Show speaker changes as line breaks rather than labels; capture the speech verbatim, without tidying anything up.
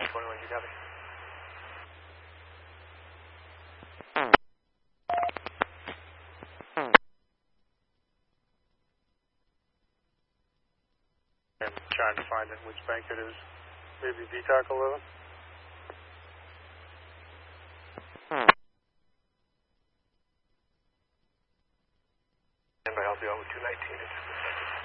twenty-one, you copy? And trying to find it, which bank it is. Maybe V TAC eleven? Anybody help you out with two nineteen?